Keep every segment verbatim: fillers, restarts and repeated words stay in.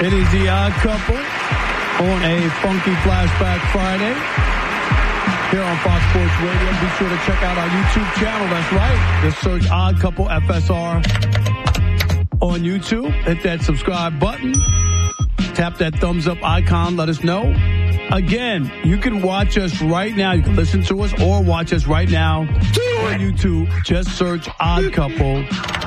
It is the Odd Couple on a funky Flashback Friday here on Fox Sports Radio. Be sure to check out our YouTube channel. That's right. Just search Odd Couple F S R on YouTube. Hit that subscribe button. Tap that thumbs up icon. Let us know. Again, you can watch us right now. You can listen to us or watch us right now on YouTube. Just search Odd Couple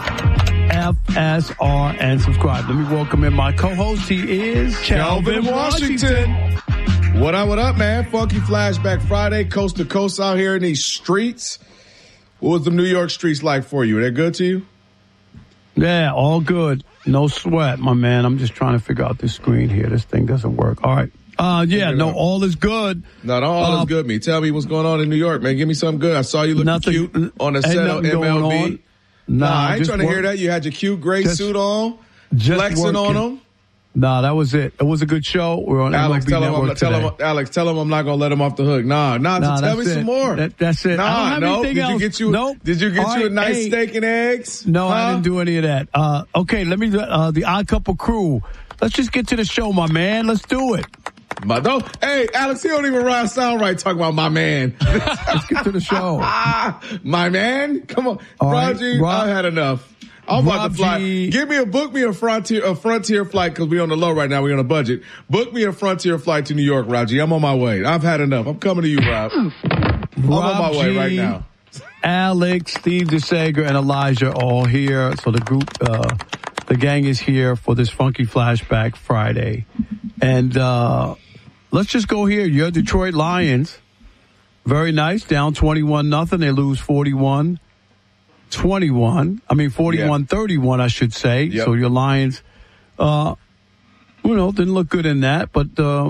F S R and subscribe. Let me welcome in my co-host. He is Calvin Washington. Washington. What up, what up, man? Funky Flashback Friday, coast to coast out here in these streets. What was the New York streets like for you? Are they good to you? Yeah, all good. No sweat, my man. I'm just trying to figure out this screen here. This thing doesn't work. All right. Uh, yeah, no, all is good. No, no, all uh, is good, me. Tell me what's going on in New York, man. Give me something good. I saw you looking nothing, cute on the set of M L B. Nah, nah, I ain't trying to work. hear that. You had your cute gray just, suit on, flexing working. on them. Nah, that was it. It was a good show. We're on Alex, M L B tell him, tell him, Alex, tell him I'm not gonna let him off the hook. Nah, nah. nah tell me it. some more. That, that's it. Nah, no. Did else. you get you? Nope. Did you get All you right, a nice hey. steak and eggs? No, huh? I didn't do any of that. Uh, okay, let me. Uh, the Odd Couple crew. Let's just get to the show, my man. Let's do it. My don't. Hey, Alex, he don't even rhyme sound right talking about my man. Let's get to the show. My man, come on, All Raji. Right, Rob, I had enough. I'm about to fly. Give me a book me a frontier a frontier flight because we're on the low right now. We're on a budget. Book me a frontier flight to New York, Raji. I'm on my way. I've had enough. I'm coming to you, Rob. I'm on my way right now. Alex, Steve DeSager, and Elijah all here. So the group, uh, the gang is here for this Funky Flashback Friday, and uh, let's just go here. Your Detroit Lions, very nice, down twenty-one nothing. They lose forty-one twenty-one. I mean, forty-one thirty-one, I should say. Yep. So your Lions, uh, you know, didn't look good in that. But uh,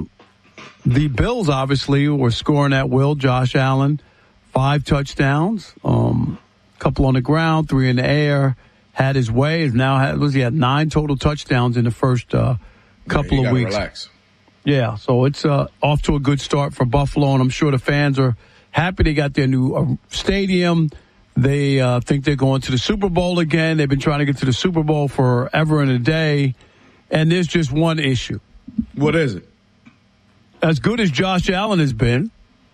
the Bills, obviously, were scoring at will. Josh Allen, five touchdowns, um, couple on the ground, three in the air, had his way. Is now had, was he had nine total touchdowns in the first uh, couple yeah, of weeks. Relax. Yeah, so it's uh, off to a good start for Buffalo, and I'm sure the fans are happy they got their new uh, stadium. They uh, think they're going to the Super Bowl again. They've been trying to get to the Super Bowl forever and a day. And there's just one issue. What is it? As good as Josh Allen has been,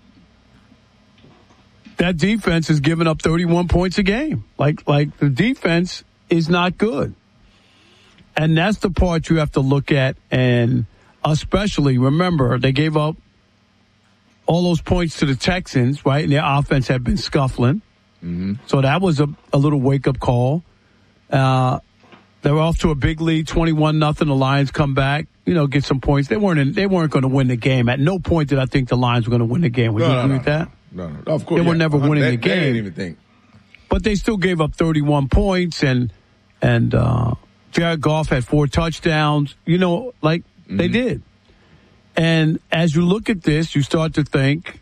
that defense has given up thirty-one points a game. Like, like the defense is not good. And that's the part you have to look at. And especially, remember, they gave up all those points to the Texans, right? And their offense had been scuffling. Mm-hmm. So that was a, a little wake-up call. Uh, they were off to a big lead, twenty-one nothing. The Lions come back, you know, get some points. They weren't in, they weren't going to win the game. At no point did I think the Lions were going to win the game. Would no, you no, agree no, with that? No, no, no. Of course. They were yeah. never winning they, the game. They didn't even think. But they still gave up thirty-one points, and and uh, Jared Goff had four touchdowns. You know, like mm-hmm. they did. And as you look at this, you start to think,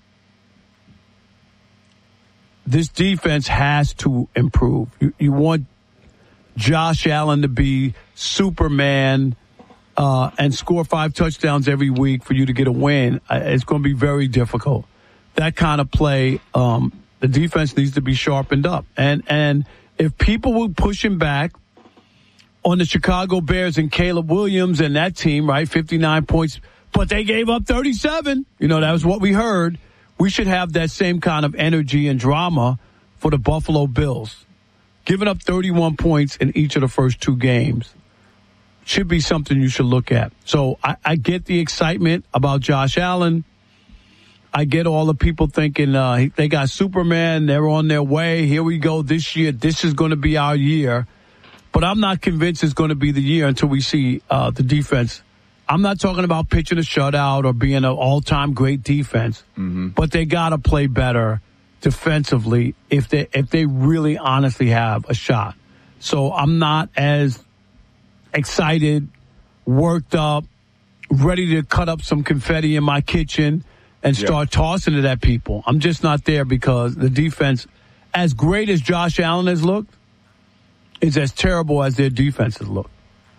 this defense has to improve. You, you want Josh Allen to be Superman uh, and score five touchdowns every week for you to get a win. It's going to be very difficult. That kind of play, um, the defense needs to be sharpened up. And and if people were pushing back on the Chicago Bears and Caleb Williams and that team, right, fifty-nine points, but they gave up thirty-seven. You know, that was what we heard. We should have that same kind of energy and drama for the Buffalo Bills. Giving up thirty-one points in each of the first two games should be something you should look at. So I, I get the excitement about Josh Allen. I get all the people thinking uh, they got Superman. They're on their way. Here we go this year. This is going to be our year. But I'm not convinced it's going to be the year until we see uh, the defense. I'm not talking about pitching a shutout or being an all-time great defense, mm-hmm. but they got to play better defensively if they if they really honestly have a shot. So I'm not as excited, worked up, ready to cut up some confetti in my kitchen and start yeah. tossing it at people. I'm just not there because the defense, as great as Josh Allen has looked, is as terrible as their defense has looked.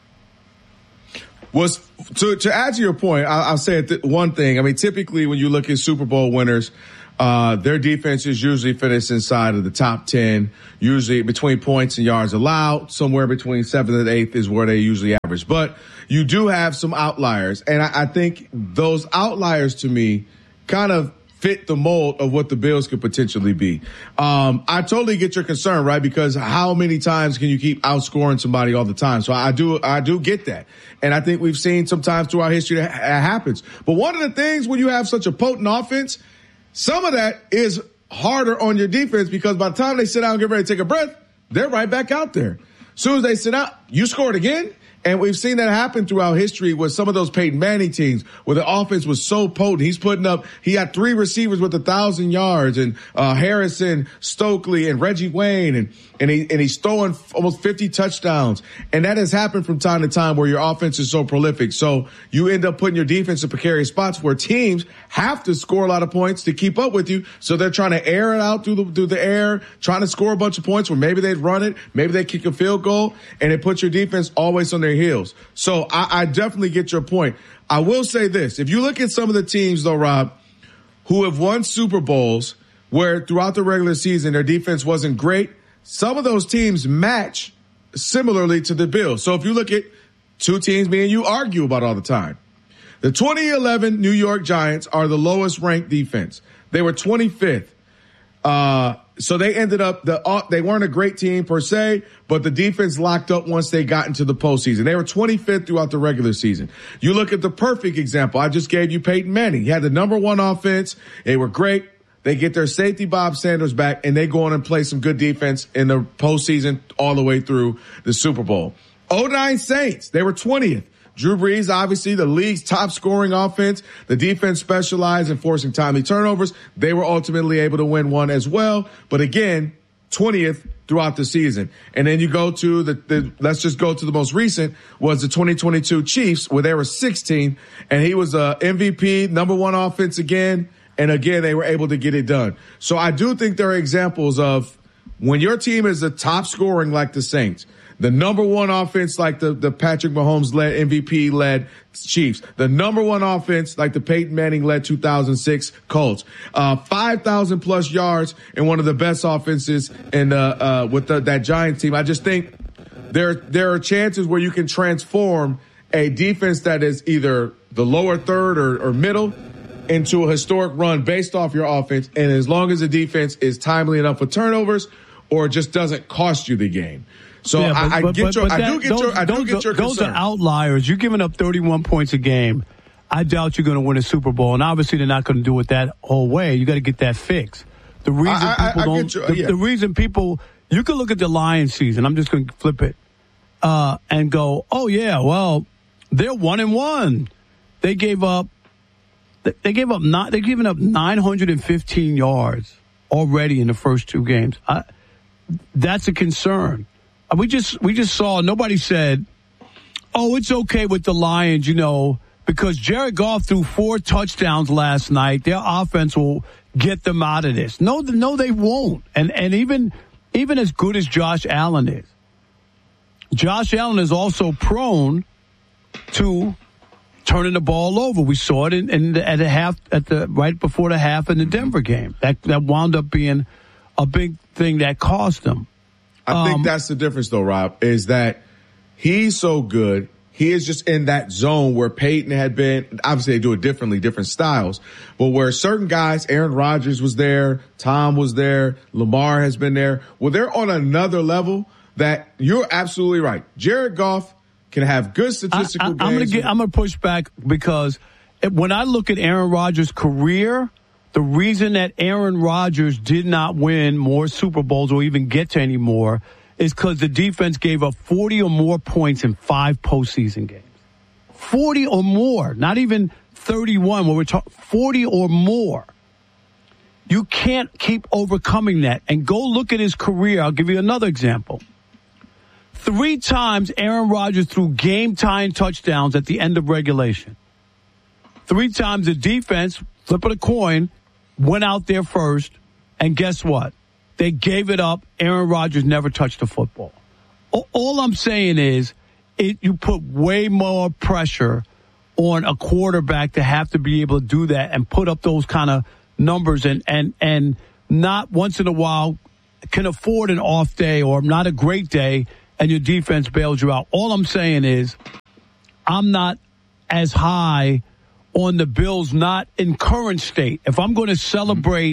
Was to to add to your point, I'll, I'll say it th- one thing. I mean, typically when you look at Super Bowl winners, Uh, their defenses usually finish inside of the top ten, usually between points and yards allowed. Somewhere between seventh and eighth is where they usually average. But you do have some outliers. And I, I think those outliers to me kind of fit the mold of what the Bills could potentially be. Um, I totally get your concern, right? Because how many times can you keep outscoring somebody all the time? So I do, I do get that. And I think we've seen sometimes throughout history that happens. But one of the things when you have such a potent offense, some of that is harder on your defense because by the time they sit down and get ready to take a breath, they're right back out there. As soon as they sit out, you scored again. And we've seen that happen throughout history with some of those Peyton Manning teams where the offense was so potent. He's putting up, he had three receivers with a thousand yards and, uh, Harrison, Stokely and Reggie Wayne and, and he, and he's throwing almost fifty touchdowns. And that has happened from time to time where your offense is so prolific. So you end up putting your defense in precarious spots where teams have to score a lot of points to keep up with you. So they're trying to air it out through the, through the air, trying to score a bunch of points where maybe they'd run it, maybe they kick a field goal, and it puts your defense always on their heels. So I, I definitely get your point. I will say this. If you look at some of the teams, though, Rob, who have won Super Bowls where throughout the regular season their defense wasn't great, some of those teams match similarly to the Bills. So if you look at two teams me and you argue about all the time, the twenty eleven New York Giants are the lowest ranked defense. They were twenty-fifth. Uh, so they ended up, the uh, they weren't a great team per se, but the defense locked up once they got into the postseason. They were twenty-fifth throughout the regular season. You look at the perfect example. I just gave you Peyton Manning. He had the number one offense. They were great. They get their safety Bob Sanders back and they go on and play some good defense in the postseason all the way through the Super Bowl. oh nine Saints, they were twentieth. Drew Brees, obviously the league's top scoring offense. The defense specialized in forcing timely turnovers. They were ultimately able to win one as well. But again, twentieth throughout the season. And then you go to the, the let's just go to the most recent was the twenty twenty-two Chiefs where they were sixteenth and he was a M V P, number one offense again. And again, they were able to get it done. So I do think there are examples of when your team is the top scoring like the Saints, the number one offense like the, the Patrick Mahomes led M V P led Chiefs, the number one offense like the Peyton Manning led two thousand six Colts, uh, five thousand plus yards and one of the best offenses in, uh, uh, with the, that Giants team. I just think there, there are chances where you can transform a defense that is either the lower third or, or middle into a historic run based off your offense. And as long as the defense is timely enough with turnovers or just doesn't cost you the game. So yeah, but, I, I but, get but, your, but I that, do get those, your, I do those, get your those concern. Those are outliers. You're giving up thirty-one points a game. I doubt you're going to win a Super Bowl. And obviously they're not going to do it that whole way. You got to get that fixed. The reason I, I, people I don't, you, the, yeah. the reason people, you can look at the Lions season. I'm just going to flip it, uh, and go, oh yeah, well, they're one and one. They gave up, they gave up not, they've given up nine hundred fifteen yards already in the first two games. I, that's a concern. We just, we just saw, nobody said, oh, it's okay with the Lions, you know, because Jared Goff threw four touchdowns last night. Their offense will get them out of this. No, no, they won't. And, and even, even as good as Josh Allen is, Josh Allen is also prone to turning the ball over. We saw it in, in the, at the half, at the right before the half in the Denver game. That that wound up being a big thing that cost them. I um, think that's the difference, though, Rob, is that he's so good. He is just in that zone where Peyton had been. Obviously, they do it differently, different styles, but where certain guys, Aaron Rodgers was there, Tom was there, Lamar has been there. Well, they're on another level that you're absolutely right. Jared Goff can have good statistical I, I, games. I'm gonna get, I'm gonna push back because it, when I look at Aaron Rodgers' career, the reason that Aaron Rodgers did not win more Super Bowls or even get to any more is because the defense gave up forty or more points in five postseason games. forty or more, not even thirty-one. When we're talking forty or more, you can't keep overcoming that. And go look at his career. I'll give you another example. Three times Aaron Rodgers threw game-tying touchdowns at the end of regulation. Three times the defense, flip of the coin, went out there first, and guess what? They gave it up. Aaron Rodgers never touched the football. All I'm saying is it, you put way more pressure on a quarterback to have to be able to do that and put up those kind of numbers and, and, and not once in a while can afford an off day or not a great day and your defense bails you out. All I'm saying is I'm not as high on the Bills not in current state. If I'm going to celebrate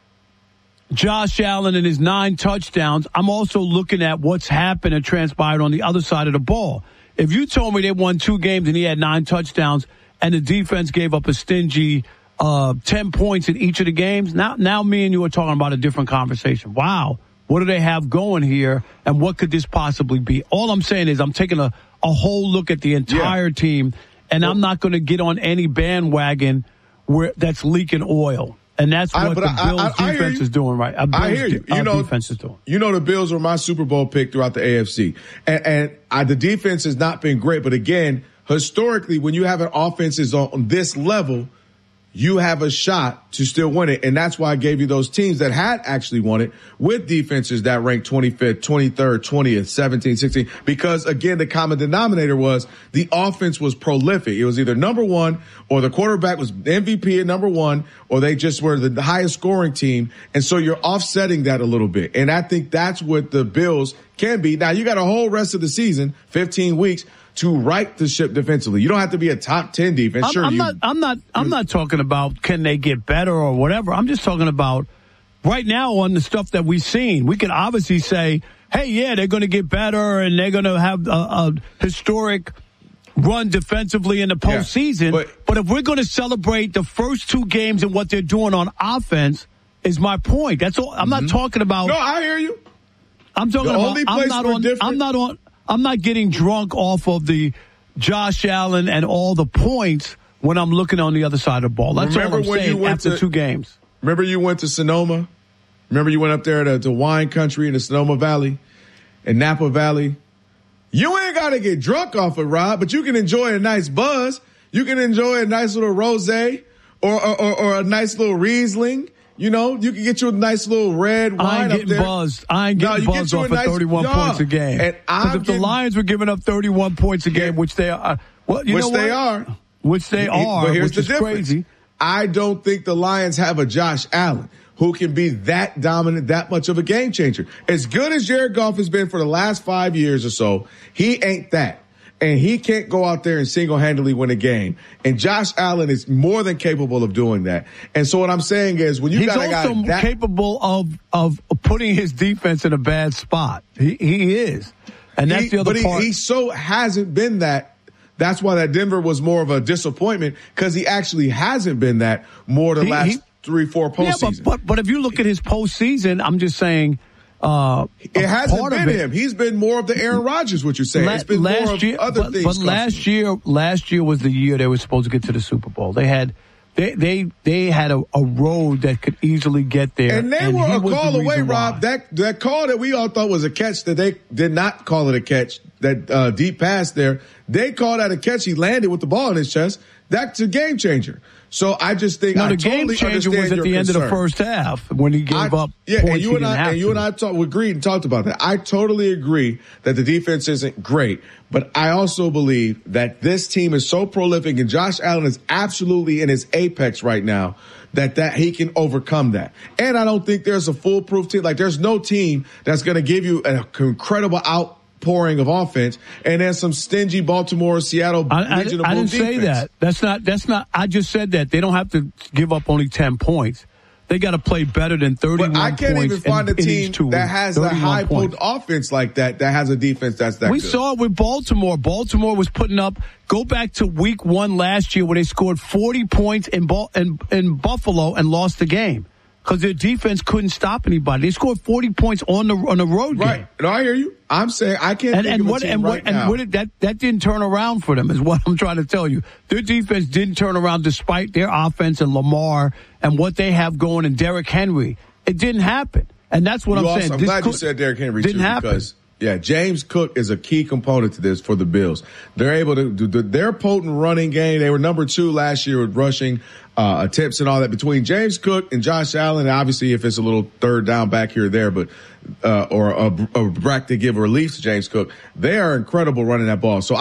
mm-hmm. Josh Allen and his nine touchdowns, I'm also looking at what's happened and transpired on the other side of the ball. If you told me they won two games and he had nine touchdowns and the defense gave up a stingy uh, ten points in each of the games, now, now me and you are talking about a different conversation. Wow, what do they have going here and what could this possibly be? All I'm saying is I'm taking a, a whole look at the entire yeah. team, and well, I'm not going to get on any bandwagon where that's leaking oil. And that's what I, the Bills I, I, defense I is doing right. Uh, Bills, I hear you. You know, defense is doing. You know, the Bills were my Super Bowl pick throughout the A F C. And, and I, the defense has not been great. But again, historically, when you have an offense is on this level, you have a shot to still win it. And that's why I gave you those teams that had actually won it with defenses that ranked twenty-fifth, twenty-third, twentieth, seventeenth, sixteenth. Because again, the common denominator was the offense was prolific. It was either number one or the quarterback was M V P at number one, or they just were the highest scoring team. And so you're offsetting that a little bit. And I think that's what the Bills can be. Now you got a whole rest of the season, fifteen weeks, to right the ship defensively. You don't have to be a top ten defense. I'm, sure, I'm you, not. I'm not. I'm not talking about can they get better or whatever. I'm just talking about right now on the stuff that we've seen. We can obviously say, "Hey, yeah, they're going to get better and they're going to have a, a historic run defensively in the postseason." Yeah, but, but if we're going to celebrate the first two games and what they're doing on offense, is my point. That's all. I'm mm-hmm. not talking about. No, I hear you. I'm talking the about. Only I'm place not we're on. different. I'm not on. I'm not getting drunk off of the Josh Allen and all the points when I'm looking on the other side of the ball. That's remember all I'm when saying you went after to, two games. Remember you went to Sonoma? Remember you went up there to, to wine country in the Sonoma Valley and Napa Valley? You ain't got to get drunk off it, Rob, but you can enjoy a nice buzz. You can enjoy a nice little rosé or, or, or, or a nice little Riesling. You know, you can get you a nice little red wine I ain't up getting there. buzzed. I ain't getting no, buzzed off of nice, thirty-one yeah. points a game. Because if getting, the Lions were giving up thirty-one points a game, yeah. which they are, well, you which know they what? are, which they are, but here's which the is difference. Crazy. I don't think the Lions have a Josh Allen who can be that dominant, that much of a game changer. As good as Jared Goff has been for the last five years or so, he ain't that. And he can't go out there and single-handedly win a game. And Josh Allen is more than capable of doing that. And so what I'm saying is when you got a guy He's also that capable of, of putting his defense in a bad spot. He, he is. And that's he, the other but part. He, he so hasn't been that. That's why that Denver was more of a disappointment because he actually hasn't been that more the he, last he, three, four postseasons. Yeah, but, but, but if you look at his postseason, I'm just saying – Uh, it hasn't been him. He's been more of the Aaron Rodgers, what you're saying. La- it's been last more of year, other but, things. But last year, last year was the year they were supposed to get to the Super Bowl. They had, they, they, they had a, a road that could easily get there. And they and were a call away, Rob. Why. That, that call that we all thought was a catch that they did not call it a catch, that, uh, deep pass there. They called that a catch. He landed with the ball in his chest. That's a game changer. So I just think no, I the totally game changer was at the end concern. of the first half when he gave I, up. Yeah, points and you and I and you to. and I talked, we agreed and talked about that. I totally agree that the defense isn't great, but I also believe that this team is so prolific and Josh Allen is absolutely in his apex right now that that he can overcome that. And I don't think there's a foolproof team. Like there's no team that's going to give you an incredible out. pouring of offense, and then some stingy Baltimore, Seattle. I, I, I didn't defense. say that. That's not. That's not. I just said that they don't have to give up only ten points. They got to play better than thirty-one points. But I can't points even find in, a team that has a high potent offense like that. That has a defense that's that. We good. saw it with Baltimore. Baltimore was putting up. Go back to Week One last year where they scored forty points in in, in Buffalo and lost the game. Because their defense couldn't stop anybody. They scored forty points on the on the road right. game. No, I hear you. I'm saying I can't and, think and of what, a team and right what, now. And what did that that didn't turn around for them is what I'm trying to tell you. Their defense didn't turn around despite their offense and Lamar and what they have going in Derrick Henry. It didn't happen. And that's what you I'm also, saying. I'm this glad could, you said Derrick Henry didn't too happen. because yeah, James Cook is a key component to this for the Bills. They're able to do their potent running game. They were number two last year with rushing uh, attempts and all that between James Cook and Josh Allen. And obviously, if it's a little third down back here or there, but uh, or a, a back to give relief to James Cook, they are incredible running that ball. So I'm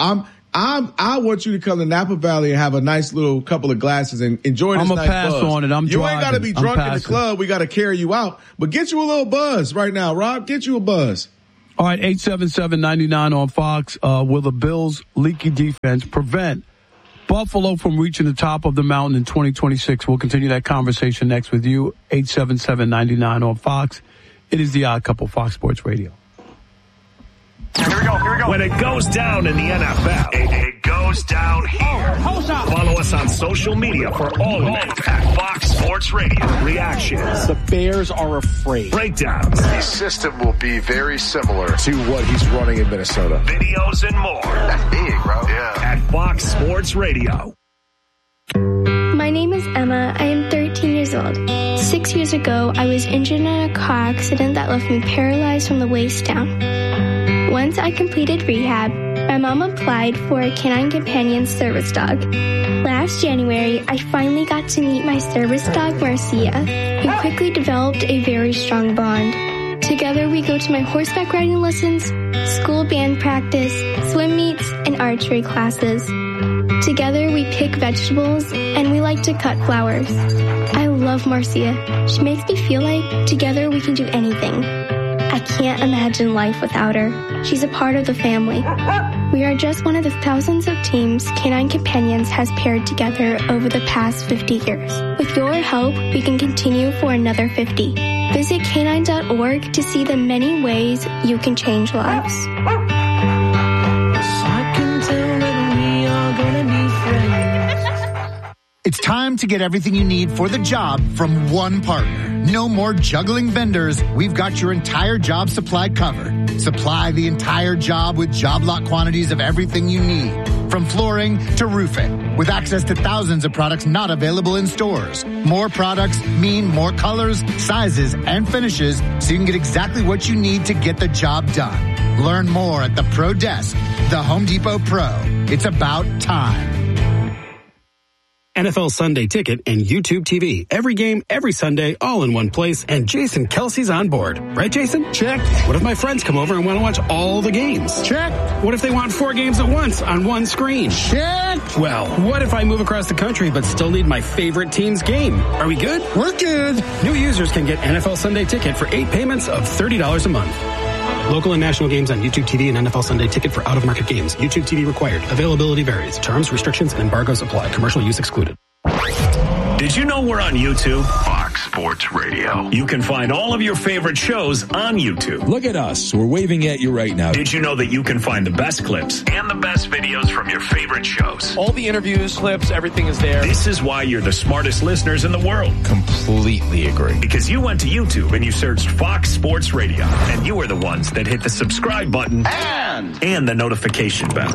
I'm, I want you to come to Napa Valley and have a nice little couple of glasses and enjoy this I'm nice pass buzz. on it. I'm you driving. ain't got to be drunk in the club. We got to carry you out. But get you a little buzz right now, Rob. Get you a buzz. All right, eight seven seven, nine nine on Fox. Uh, will the Bills' leaky defense prevent Buffalo from reaching the top of the mountain in twenty twenty-six? We'll continue that conversation next with you. eight seven seven, nine nine on Fox. It is the Odd Couple, Fox Sports Radio. Here we go, here we go. When it goes down in the N F L, it, it goes down here. Oh, follow us on social media for all of it at Fox Sports Radio. Reactions. The Bears are afraid. Breakdowns. The system will be very similar to what he's running in Minnesota. Videos and more. That's big, bro. Yeah. At Fox Sports Radio. My name is Emma. I am thirteen years old. Six years ago, I was injured in a car accident that left me paralyzed from the waist down. Once I completed rehab, my mom applied for a Canine Companion service dog. Last January, I finally got to meet my service dog, Marcia, who quickly developed a very strong bond. Together, we go to my horseback riding lessons, school band practice, swim meets, and archery classes. Together, we pick vegetables, and we like to cut flowers. I love Marcia. She makes me feel like together we can do anything. I can't imagine life without her. She's a part of the family. We are just one of the thousands of teams Canine Companions has paired together over the past fifty years. With your help, we can continue for another fifty. Visit canine dot org to see the many ways you can change lives. It's time to get everything you need for the job from one partner. No more juggling vendors. We've got your entire job supply covered. Supply the entire job with job lot quantities of everything you need, from flooring to roofing, with access to thousands of products not available in stores. More products mean more colors, sizes, and finishes, so you can get exactly what you need to get the job done. Learn more at the Pro Desk, the Home Depot Pro. It's about time. N F L Sunday Ticket and YouTube T V. Every game, every Sunday, all in one place. And Jason Kelsey's on board. Right, Jason? Check. What if my friends come over and want to watch all the games? Check. What if they want four games at once on one screen? Check. Well, what if I move across the country but still need my favorite team's game? Are we good? We're good. New users can get N F L Sunday Ticket for eight payments of thirty dollars a month. Local and national games on YouTube T V and N F L Sunday Ticket for out-of-market games. YouTube T V required. Availability varies. Terms, restrictions, and embargoes apply. Commercial use excluded. Did you know we're on YouTube? Fox Sports Radio. You can find all of your favorite shows on YouTube. Look at us. We're waving at you right now. Did you know that you can find the best clips and the best videos from your favorite shows? All the interviews, clips, everything is there. This is why you're the smartest listeners in the world. Completely agree. Because you went to YouTube and you searched Fox Sports Radio, and you are the ones that hit the subscribe button and, and the notification bell.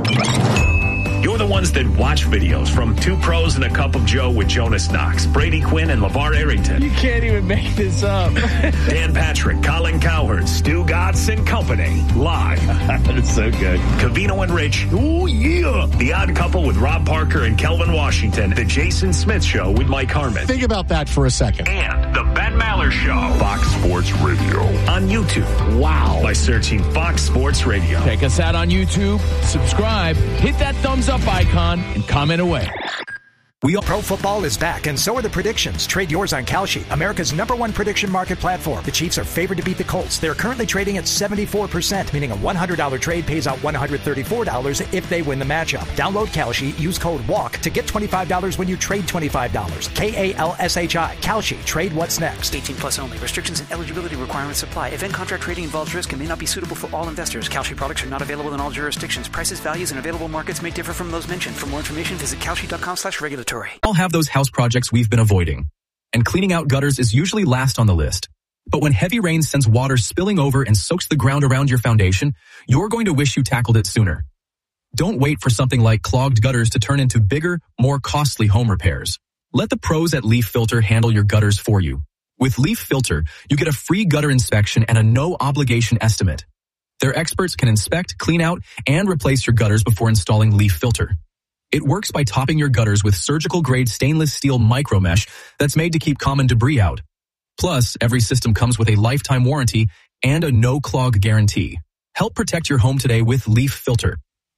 You're the ones that watch videos from Two Pros and a Cup of Joe with Jonas Knox, Brady Quinn, and LeVar Arrington. You can't even make this up. Dan Patrick, Colin Cowherd, Stu Gatz and Company. Live. That's so good. Covino and Rich. Oh, yeah. The Odd Couple with Rob Parker and Kelvin Washington. The Jason Smith Show with Mike Harmon. Think about that for a second. And the Ben Maller Show. Fox Sports Radio. On YouTube. Wow. By searching Fox Sports Radio. Check us out on YouTube. Subscribe. Hit that thumbs up icon and comment away. We all Pro football is back, and so are the predictions. Trade yours on Kalshi, America's number one prediction market platform. The Chiefs are favored to beat the Colts. They're currently trading at seventy-four percent, meaning a one hundred dollars trade pays out one hundred thirty-four dollars if they win the matchup. Download Kalshi, use code WALK to get twenty-five dollars when you trade twenty-five dollars. K A L S H I. Kalshi. Trade what's next. eighteen plus only. Restrictions and eligibility requirements apply. Event contract trading involves risk and may not be suitable for all investors. Kalshi products are not available in all jurisdictions. Prices, values, and available markets may differ from those mentioned. For more information, visit Kalshi.com slash regulatory. I'll have those house projects we've been avoiding. And cleaning out gutters is usually last on the list. But when heavy rain sends water spilling over and soaks the ground around your foundation, you're going to wish you tackled it sooner. Don't wait for something like clogged gutters to turn into bigger, more costly home repairs. Let the pros at Leaf Filter handle your gutters for you. With Leaf Filter, you get a free gutter inspection and a no-obligation estimate. Their experts can inspect, clean out, and replace your gutters before installing Leaf Filter. It works by topping your gutters with surgical-grade stainless steel micromesh that's made to keep common debris out. Plus, every system comes with a lifetime warranty and a no-clog guarantee. Help protect your home today with Leaf Filter.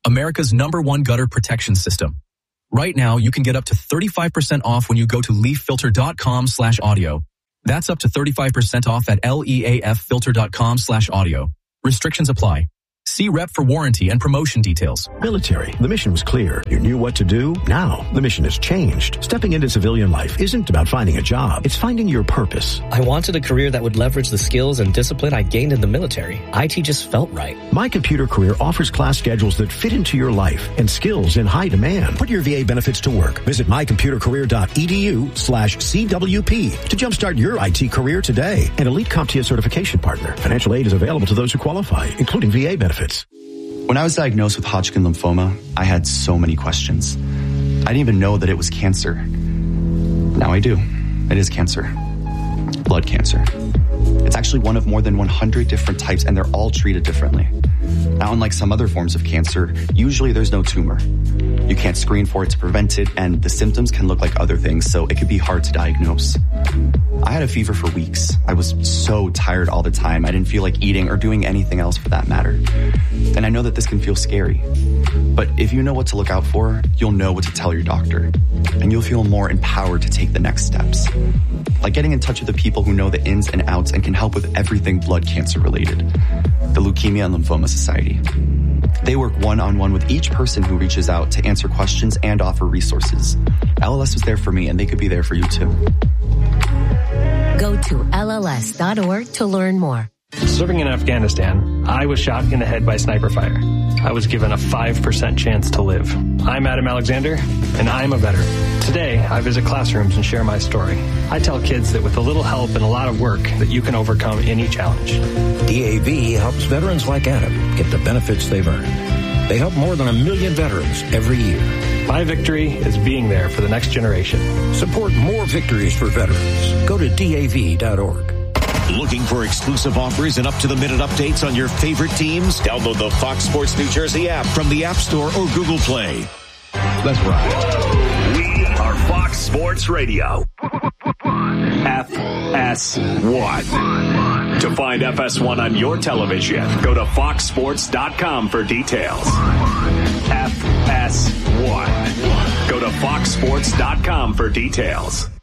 America's number one gutter protection system. Right now, you can get up to thirty-five percent off when you go to leaffilter.com slash audio. That's up to thirty-five percent off at leaffilter.com slash audio. Restrictions apply. See rep for warranty and promotion details. Military. The mission was clear. You knew what to do. Now, the mission has changed. Stepping into civilian life isn't about finding a job. It's finding your purpose. I wanted a career that would leverage the skills and discipline I gained in the military. I T just felt right. My Computer Career offers class schedules that fit into your life and skills in high demand. Put your V A benefits to work. Visit mycomputercareer.edu slash CWP to jumpstart your I T career today. An elite CompTIA certification partner. Financial aid is available to those who qualify, including V A benefits. When I was diagnosed with Hodgkin lymphoma, I had so many questions. I didn't even know that it was cancer. Now I do. It is cancer. Blood cancer. It's actually one of more than one hundred different types, and they're all treated differently. Now, unlike some other forms of cancer, usually there's no tumor. You can't screen for it to prevent it, and the symptoms can look like other things, so it could be hard to diagnose. I had a fever for weeks. I was so tired all the time. I didn't feel like eating or doing anything else for that matter. And I know that this can feel scary. But if you know what to look out for, you'll know what to tell your doctor. And you'll feel more empowered to take the next steps. Like getting in touch with the people who know the ins and outs and can help with everything blood cancer related. The Leukemia and Lymphoma Society. They work one-on-one with each person who reaches out to answer questions and offer resources. L L S was there for me, and they could be there for you too. Go to L L S dot org to learn more. Serving in Afghanistan, I was shot in the head by sniper fire. I was given a five percent chance to live. I'm Adam Alexander, and I'm a veteran. Today, I visit classrooms and share my story. I tell kids that with a little help and a lot of work, that you can overcome any challenge. D A V helps veterans like Adam get the benefits they've earned. They help more than a million veterans every year. My victory is being there for the next generation. Support more victories for veterans. Go to D A V dot org. Looking for exclusive offers and up-to-the-minute updates on your favorite teams? Download the Fox Sports New Jersey app from the App Store or Google Play. Let's ride. We are Fox Sports Radio. F S one. To find F S one on your television, go to fox sports dot com for details. F S one. Go to fox sports dot com for details.